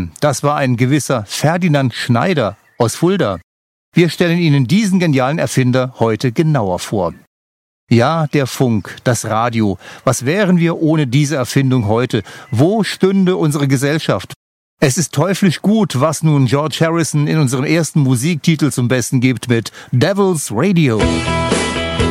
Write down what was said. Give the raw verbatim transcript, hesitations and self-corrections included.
Nein, das war ein gewisser Ferdinand Schneider aus Fulda. Wir stellen Ihnen diesen genialen Erfinder heute genauer vor. Ja, der Funk, das Radio. Was wären wir ohne diese Erfindung heute? Wo stünde unsere Gesellschaft? Es ist teuflisch gut, was nun George Harrison in unserem ersten Musiktitel zum Besten gibt mit Devil's Radio.